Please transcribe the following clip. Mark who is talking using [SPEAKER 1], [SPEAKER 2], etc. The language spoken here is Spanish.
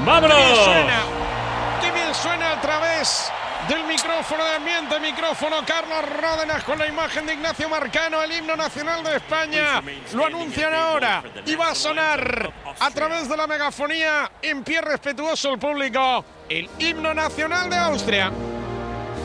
[SPEAKER 1] ¡Vámonos!
[SPEAKER 2] ¡Qué bien suena a través del micrófono de ambiente, micrófono Carlos Ródenas con la imagen de Ignacio Marcano, el himno nacional de España! Lo anuncian ahora y va a sonar a través de la megafonía en pie respetuoso el público, el himno nacional de Austria.